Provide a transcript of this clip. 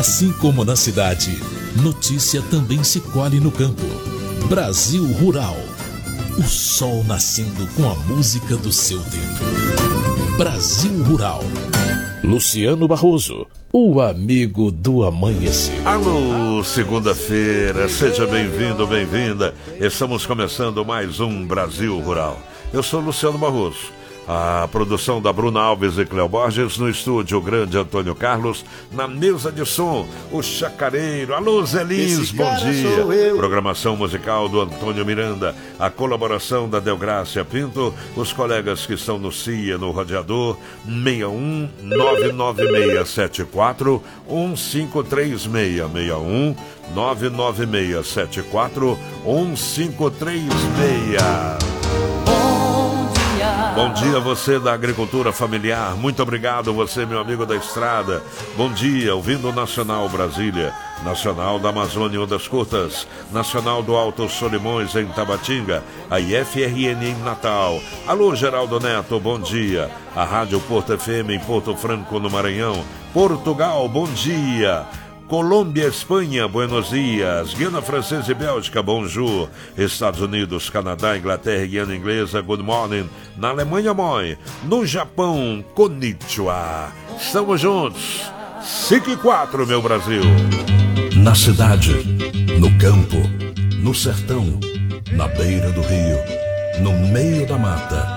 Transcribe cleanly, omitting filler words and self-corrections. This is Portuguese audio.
Assim como na cidade, notícia também se colhe no campo. Brasil Rural. O sol nascendo com a música do seu tempo. Brasil Rural. Luciano Barroso, o amigo do amanhecer. Alô, segunda-feira, seja bem-vindo, bem-vinda. Estamos começando mais um Brasil Rural. Eu sou Luciano Barroso. A produção da Bruna Alves e Cleo Borges, no estúdio, o grande Antônio Carlos, na mesa de som, o Chacareiro. Alô, Zé Lins, bom dia. Programação musical do Antônio Miranda, a colaboração da Delgrácia Pinto, os colegas que estão no CIA, no Radiador, 61 99674 1536, 61 99674 1536. Bom dia, você da agricultura familiar. Muito obrigado, você, meu amigo da estrada. Bom dia, ouvindo o Nacional Brasília, Nacional da Amazônia Ondas Curtas, Nacional do Alto Solimões em Tabatinga, a IFRN em Natal. Alô, Geraldo Neto, bom dia. A Rádio Porto FM em Porto Franco, no Maranhão. Portugal, bom dia. Colômbia, Espanha, Buenos Dias. Guiana Francesa e Bélgica, bonjour. Estados Unidos, Canadá, Inglaterra e Guiana Inglesa, good morning. Na Alemanha, moi. No Japão, konnichiwa. Estamos juntos. 5-4, meu Brasil. Na cidade, no campo, no sertão, na beira do rio, no meio da mata.